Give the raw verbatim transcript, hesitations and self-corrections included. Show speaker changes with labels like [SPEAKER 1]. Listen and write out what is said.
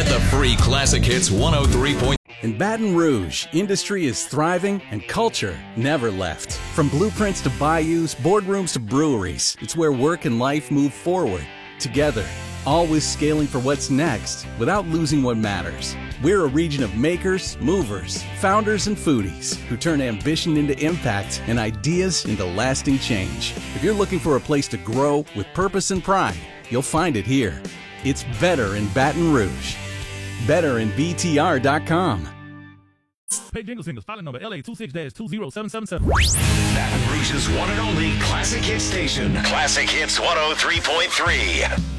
[SPEAKER 1] Get the free Classic Hits one oh three point three.
[SPEAKER 2] In Baton Rouge, industry is thriving and culture never left. From blueprints to bayous, boardrooms to breweries, it's where work and life move forward together, always scaling for what's next without losing what matters. We're a region of makers, movers, founders, and foodies who turn ambition into impact and ideas into lasting change. If you're looking for a place to grow with purpose and pride, you'll find it here. It's better in Baton Rouge. better in B T R dot com.
[SPEAKER 3] Pay Jingle Singles, filing number L A two six two zero seven seven seven.
[SPEAKER 1] Baton Rouge's one and only Classic Hits station. Classic Hits one oh three point three.